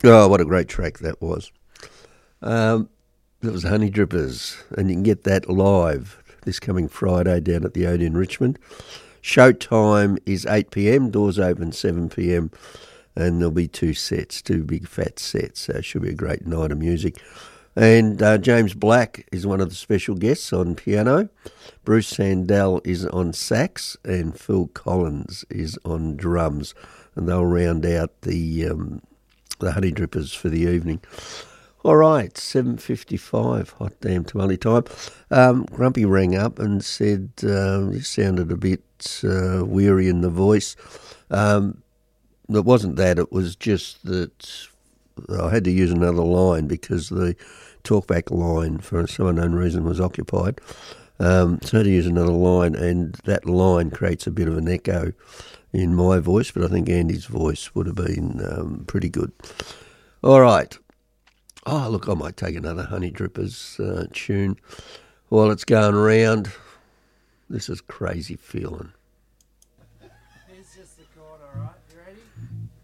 Oh, what a great track that was. Um, that was Honey Drippers, and you can get that live this coming Friday down at the Odeon Richmond. Show time is 8 p.m, doors open 7 p.m, and there'll be two sets, two big fat sets, so it should be a great night of music. And James Black is one of the special guests on piano. Bruce Sandell is on sax, and Phil Collins is on drums, and they'll round out the Honey Drippers for the evening. All right, 7:55, hot damn tamale time. Grumpy rang up and said he sounded a bit weary in the voice. It wasn't that, it was just that I had to use another line because the talkback line, for some unknown reason, was occupied. So I had to use another line, and that line creates a bit of an echo in my voice, but I think Andy's voice would have been pretty good. All right. Oh, look, I might take another Honey Drippers tune while it's going round. This is Crazy Feeling. Here's just the chord, all right? You ready?